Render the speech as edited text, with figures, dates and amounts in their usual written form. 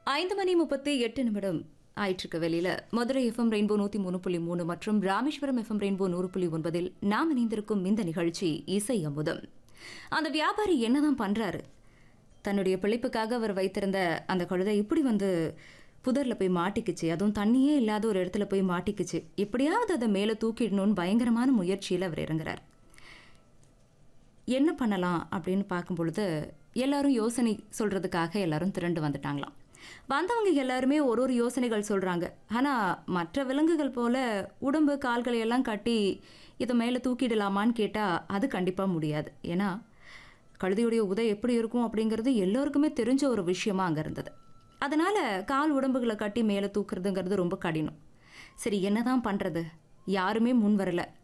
5:38 ஆயிற்றுக்கு வெளியில Madurai FM rainbow 103.3 மற்றும் Rameswaram FM rainbow 100.9 நாம் இணைந்திருக்கும் இந்த நிகழ்ச்சி இசை அமுதம். அந்த வியாபாரி என்னதான் பண்றாரு? தன்னுடைய பிழைப்புக்காக அவர் வைத்திருந்த அந்த கழுதை இப்படி புதர்ல போய் மாட்டிக்குச்சு, அதுவும் தண்ணியே இல்லாத ஒரு இடத்துல போய் மாட்டிக்குச்சு. எப்படியாவது அதை மேலே தூக்கிடணும்னு பயங்கரமான முயற்சியில் அவர் இறங்குறார். என்ன பண்ணலாம் அப்படின்னு பார்க்கும் பொழுது எல்லாரும் யோசனை சொல்றதுக்காக எல்லாரும் திரண்டு வந்துட்டாங்களாம். வந்தவங்க எல்லாருமே ஒரு யோசனைகள் சொல்றாங்க. ஆனா மற்ற விலங்குகள் போல உடம்பு கால்களை எல்லாம் கட்டி இதை மேலே தூக்கிடலாமான்னு கேட்டா அது கண்டிப்பா முடியாது. ஏன்னா கழுதையுடைய உதை எப்படி இருக்கும் அப்படிங்கிறது எல்லோருக்குமே தெரிஞ்ச ஒரு விஷயமா அங்க இருந்தது. அதனால கால் உடம்புகளை கட்டி மேலே தூக்குறதுங்கிறது ரொம்ப கடினம். சரி, என்னதான் பண்றது? யாருமே முன் வரல.